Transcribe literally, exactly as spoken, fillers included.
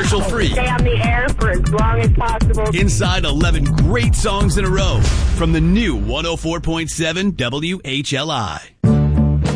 commercial-free. Stay on the air for as long as possible. Inside eleven great songs in a row from the new one oh four point seven W H L I.